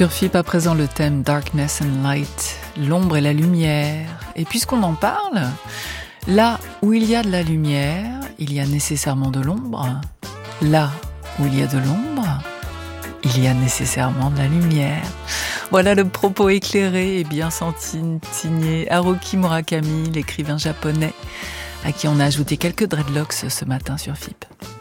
Sur FIP, à présent, le thème Darkness and Light, l'ombre et la lumière. Et puisqu'on en parle, là où il y a de la lumière, il y a nécessairement de l'ombre. Là où il y a de l'ombre, il y a nécessairement de la lumière. Voilà le propos éclairé et bien senti, signé Haruki Murakami, l'écrivain japonais, à qui on a ajouté quelques dreadlocks ce matin sur FIP.